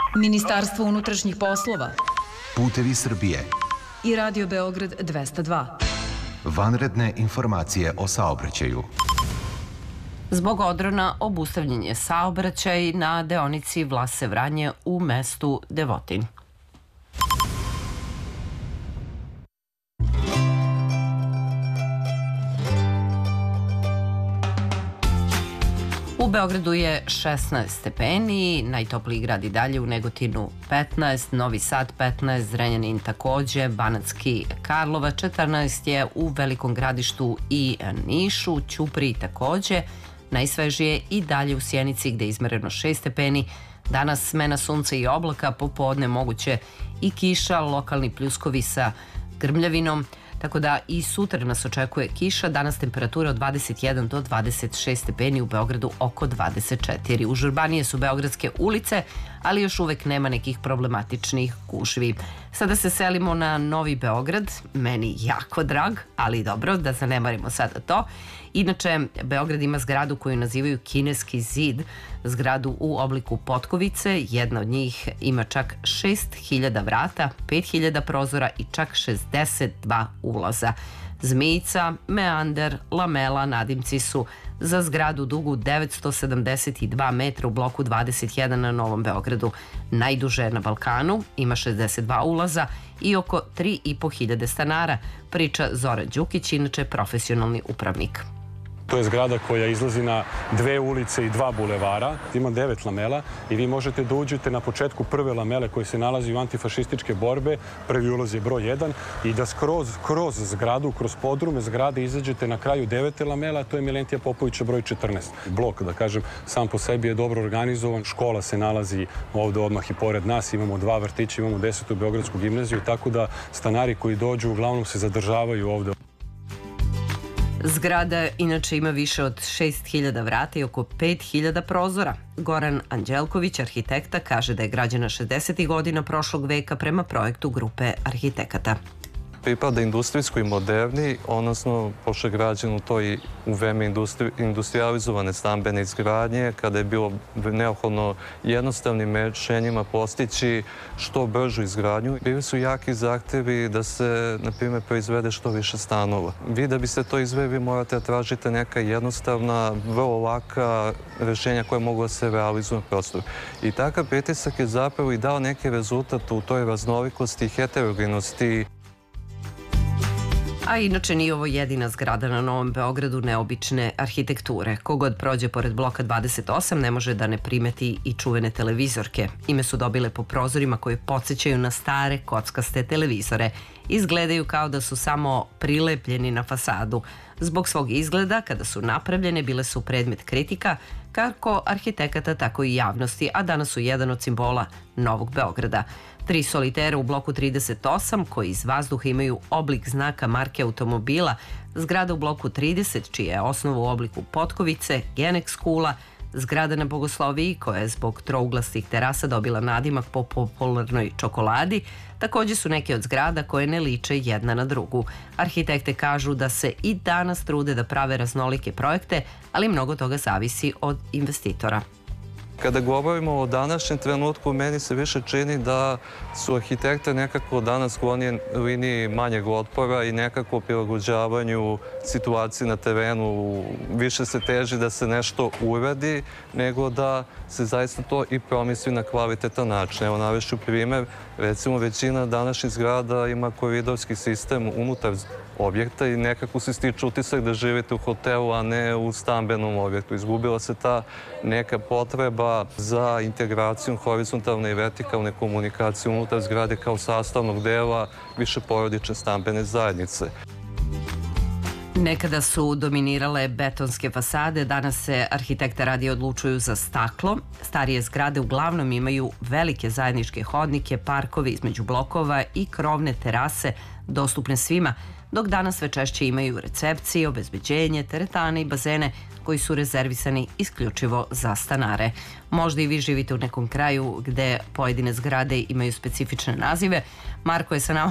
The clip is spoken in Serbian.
Ministarstvo unutrašnjih poslova, Putevi Srbije i Radio Beograd 202. Vanredne informacije o saobraćaju. Zbog odrona obustavljen je saobraćaj na deonici Vlase-Vranje u mestu Devotin. U Beogradu je 16 stepeni, najtopliji grad i dalje, u Negotinu 15, Novi Sad 15, Zrenjanin takođe, Banatski Karlovac 14 je u Velikom Gradištu i Nišu, Ćupriji takođe, najsvežije i dalje u Sjenici gde je izmereno 6 stepeni. Danas smena sunca i oblaka, popodne moguće i kiša, lokalni pljuskovi sa grmljavinom. Tako da i sutra nas očekuje kiša, danas temperatura od 21 do 26 stepeni, u Beogradu oko 24. Užurbanije su beogradske ulice, ali još uvek nema nekih problematičnih gužvi. Sada se selimo na Novi Beograd, meni jako drag, ali dobro, da zanemarimo sada to. Inače, Beograd ima zgradu koju nazivaju Kineski zid, zgradu u obliku potkovice. Jedna od njih ima čak 6000 vrata, 5000 prozora i čak 62 ulaza. Zmijica, meander, lamela, nadimci su za zgradu dugu 972 metra u bloku 21 na Novom Beogradu. Najduže na Balkanu, ima 62 ulaza i oko 3500 stanara, priča Zoran Đukić, inače profesionalni upravnik. To je zgrada koja izlazi na 2 ulice i 2 bulevara. Ima 9 lamela i vi možete da uđete na početku prve lamele koje se nalazi u antifašističke borbe. Prvi ulaz je broj 1 i da kroz zgradu, kroz podrume zgrade izađete na kraju 9. lamela, to je Milentija Popovića broj 14. Blok, da kažem, sam po sebi je dobro organizovan. Škola se nalazi ovde odmah i pored nas. Imamo 2 vrtića, imamo 10. Beogradsku gimnaziju, tako da stanari koji dođu uglavnom se zadržavaju ovde. Zgrada inače ima više od 6000 vrata i oko 5000 prozora. Goran Anđelković, arhitekta, kaže da je građena 60. godina prošlog veka prema projektu grupe arhitekata. Pripada industrijskoj moderni, odnosno pošto je građeno to i u vreme industrijalizovane stambene izgradnje, kada je bilo neophodno jednostavnim rešenjima postići što bržu izgradnju. Bili su jaki zahtevi da se, na primjer, proizvede što više stanova. Vi da biste to izveli morate da tražite neka jednostavna, vrlo laka rešenja koje mogu da se realizuju na prostoru. I takav pritisak je zapravo i dao neki rezultat u toj raznolikosti i heterogenosti. A inače nije ovo jedina zgrada na Novom Beogradu neobične arhitekture. Kogod prođe pored bloka 28 ne može da ne primeti i čuvene televizorke. Ime su dobile po prozorima koje podsjećaju na stare kockaste televizore. Izgledaju kao da su samo prilepljeni na fasadu. Zbog svog izgleda, kada su napravljene, bile su predmet kritika kako arhitekata, tako i javnosti, a danas su jedan od simbola Novog Beograda. 3 solitera u bloku 38 koji iz vazduha imaju oblik znaka marke automobila, zgrada u bloku 30 čija je osnova u obliku potkovice, Genex kula, zgrada na Bogosloviji koja je zbog trouglastih terasa dobila nadimak po popularnoj čokoladi, takođe su neke od zgrada koje ne liče jedna na drugu. Arhitekte kažu da se i danas trude da prave raznolike projekte, ali mnogo toga zavisi od investitora. Kada govorimo o današnjem trenutku, meni se više čini da su arhitekte nekako danas skloni liniji manjeg otpora i nekako prilagođavanju situaciji na terenu. Više se teži da se nešto uradi, nego da se zaista to i promisli na kvalitetan način. Evo, navešću primer, recimo većina današnjih zgrada ima koridorski sistem unutar objekta i nekako se stiče utisak da živite u hotelu, a ne u stambenom objektu. Izgubila se ta neka potreba za integracijom horizontalne i vertikalne komunikacije unutar zgrade kao sastavnog dela više porodične stambene zajednice. Nekada su dominirale betonske fasade, danas se arhitekte radije odlučuju za staklo. Starije zgrade uglavnom imaju velike zajedničke hodnike, parkovi između blokova i krovne terase dostupne svima, dok danas sve češće imaju recepcije, obezbeđenje, teretane i bazene koji su rezervisani isključivo za stanare. Možda i vi živite u nekom kraju gde pojedine zgrade imaju specifične nazive. Marko je sa nama